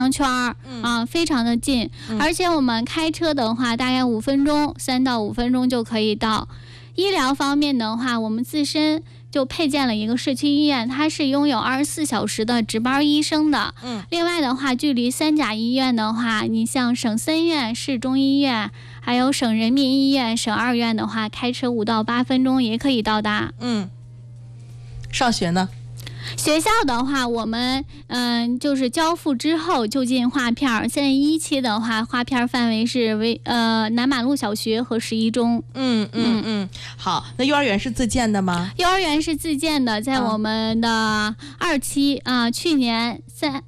圈非常的近，而且我们开车的话大概5分钟，3到5分钟就可以到。医疗方面的话，我们自身就配建了一个社区医院，它是拥有24小时的值班医生的。另外的话，距离3甲医院的话，你像省3院、市中医院，还有省人民医院、省2院的话，开车5到8分钟也可以到达。 上学呢？ 学校的话，我们就是交付之后就近划片。现在1期的话，划片范围是南马路小学和11中。 好，那幼儿园是自建的吗？ 幼儿园是自建的，在我们的2期去年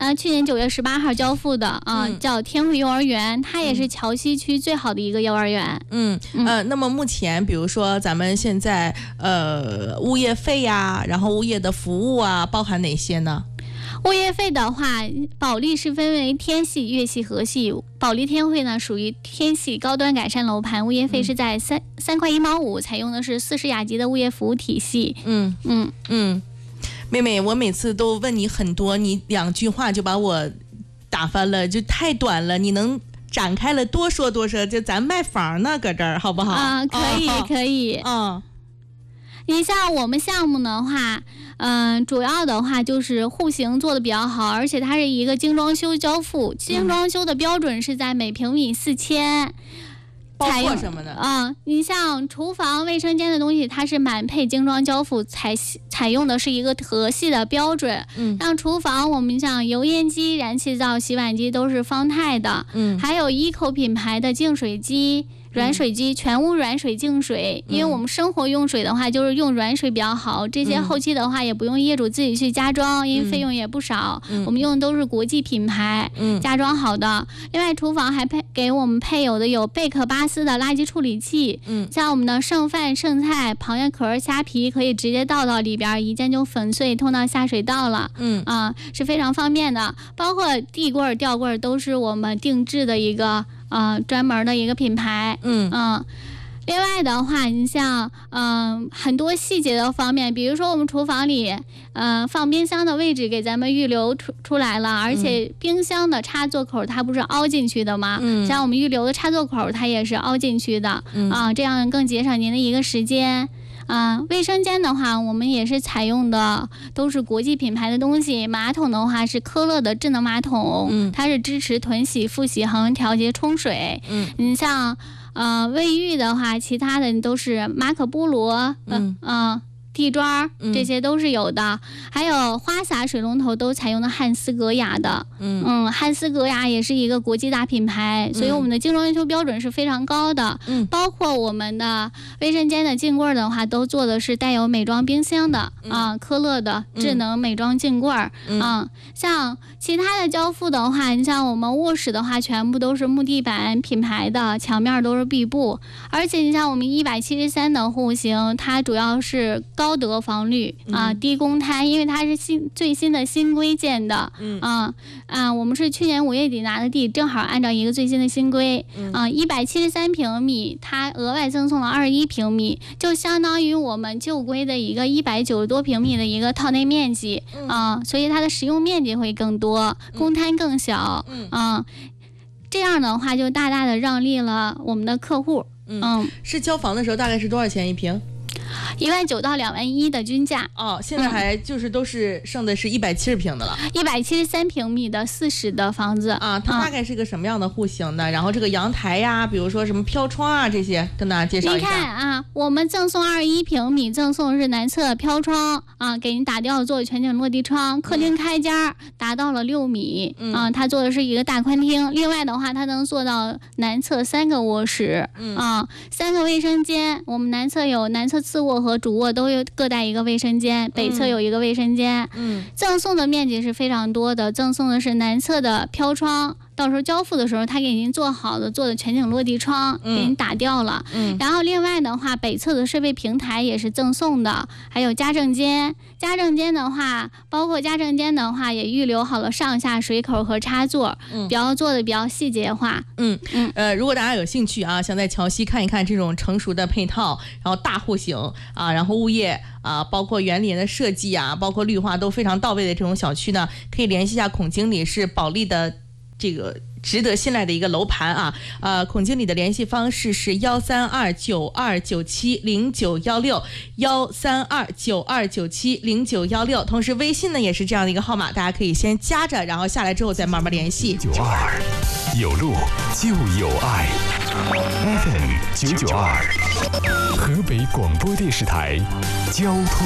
9月18号交付的叫天惠幼儿园，它也是桥西区最好的一个幼儿园。 那么目前比如说咱们现在物业费呀，然后物业的服务啊，包含哪些呢？ 物业费的话，保利是分为天系、粤系、和系。保利天惠呢属于天系高端改善楼盘，物业费是在3块1毛5，采用的是40雅级的物业服务体系。 妹妹，我每次都问你很多，你2句话就把我打翻了，就太短了，你能展开了多说多说，就咱卖房呢，搁这儿好不好？ 可以。你像我们项目的话，主要的话就是户型做的比较好，而且它是一个精装修交付，精装修的标准是在每平米4000。 包括什么呢？ 你像厨房、卫生间的东西，它是满配精装交付，采用的是一个德系的标准。像厨房，我们像油烟机、燃气灶、洗碗机都是方太的。还有ECO品牌的净水机。软水机全屋软水净水，因为我们生活用水的话就是用软水比较好，这些后期的话也不用业主自己去加装，因为费用也不少。我们用的都是国际品牌，加装好的。另外厨房还给我们配有贝克巴斯的垃圾处理器，像我们的剩饭剩菜、螃蟹壳、虾皮可以直接倒到里边，一键就粉碎通到下水道了。是非常方便的。包括地柜、吊柜都是我们定制的一个专门的一个品牌。另外的话，你像很多细节的方面，比如说我们厨房里放冰箱的位置给咱们预留出来了，而且冰箱的插座口它不是凹进去的吗？像我们预留的插座口它也是凹进去的。这样更节省您的一个时间。卫生间的话，我们也是采用的都是国际品牌的东西。马桶的话是科勒的智能马桶，它是支持囤洗、复洗、恒温调节、冲水。你像卫浴的话，其他的都是马可波罗，地砖这些都是有的。还有花洒水龙头都采用的汉斯格雅的。汉斯格雅也是一个国际大品牌，所以我们的精装要求标准是非常高的。包括我们的卫生间的镜柜的话，都做的是带有美妆冰箱的科勒的智能美妆镜柜。像其他的交付的话，你像我们卧室的话，全部都是木地板品牌的，墙面都是壁布。而且你像我们173的户型，它主要是高德防绿低公摊，因为它是最新的新规建的。我们是去年5月底拿的地，正好按照一个最新的新规。173平米，它额外赠送了21平米，就相当于我们旧规的一个190多平米的一个套内面积。所以它的使用面积会更多，公摊更小。这样的话就大大的让利了我们的客户。 是交房的时候大概是多少钱一平 ？19000到21000的均价。 现在还就是都是剩的是170平的了。 173平米的40的房子它大概是个什么样的户型呢？然后这个阳台呀，比如说什么飘窗啊，这些跟大家介绍一下。 你看我们赠送21平米，赠送的是南侧飘窗给您打掉做全景落地窗，客厅开间达到了6米。它做的是一个大宽厅。另外的话，它能做到南侧3个卧室，3个卫生间。我们南侧有南侧次卧和主卧都有各带一个卫生间，北侧有一个卫生间。赠送的面积是非常多的，赠送的是南侧的飘窗，到时候交付的时候他给您做好的做的全景落地窗给您打掉了。然后另外的话，北侧的设备平台也是赠送的，还有家政间。家政间的话，包括家政间的话也预留好了上下水口和插座，做的比较细节化。 如果大家有兴趣想在桥西看一看这种成熟的配套，然后大户型然后物业包括园林的设计包括绿化都非常到位的这种小区呢，可以联系一下孔经理，是保利的这个值得信赖的一个楼盘啊。孔经理的联系方式是13292970916，13292970916，同时微信呢也是这样的一个号码，大家可以先加着，然后下来之后再慢慢联系。 992有路就有爱 ，FM 992，河北广播电视台交通。